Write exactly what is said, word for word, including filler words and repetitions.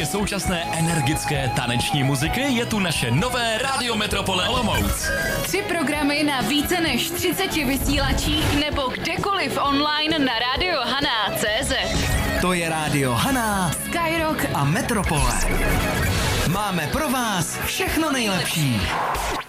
současné energické taneční muziky je tu naše nové Rádio Metropole Olomouc. Tři programy na více než třiceti vysílačích nebo kdekoliv online na Radio Haná tečka cé zet. To je Rádio Haná, Skyrock a Metropole. Máme pro vás všechno nejlepší.